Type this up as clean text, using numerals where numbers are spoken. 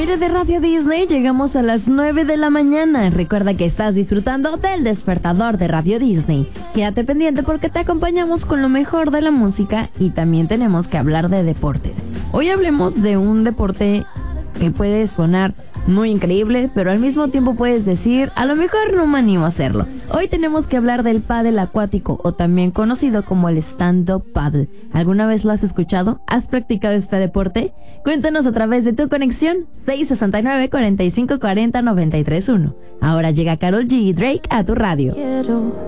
Mire, de Radio Disney llegamos a las 9 de la mañana. Recuerda que estás disfrutando del despertador de Radio Disney. Quédate pendiente porque te acompañamos con lo mejor de la música y también tenemos que hablar de deportes. Hoy hablemos de un deporte que puede sonar muy increíble, pero al mismo tiempo puedes decir, a lo mejor no me animo a hacerlo. Hoy tenemos que hablar del pádel acuático, o también conocido como el stand-up paddle. ¿Alguna vez lo has escuchado? ¿Has practicado este deporte? Cuéntanos a través de tu conexión 669-4540-931. Ahora llega Karol G y Drake a tu radio.